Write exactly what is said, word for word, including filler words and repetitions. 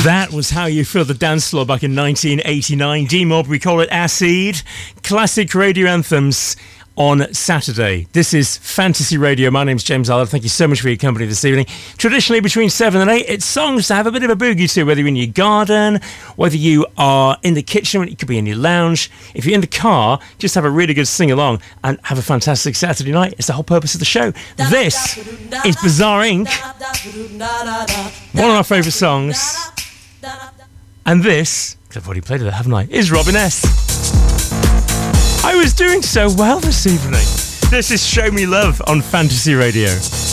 That was How You Feel the Dance Floor back in nineteen eighty-nine. D-Mob, we call it Acid. Classic radio anthems on Saturday. This is Fantasy Radio. My name's James Allard. Thank you so much for your company this evening. Traditionally, between seven and eight, it's songs to have a bit of a boogie to, whether you're in your garden, whether you are in the kitchen, it could be in your lounge. If you're in the car, just have a really good sing-along and have a fantastic Saturday night. It's the whole purpose of the show. This is Bizarre Incorporated. One of our favourite songs. And this, because I've already played it, haven't I, is Robin S. I was doing so well this evening. This is Show Me Love on Fantasy Radio.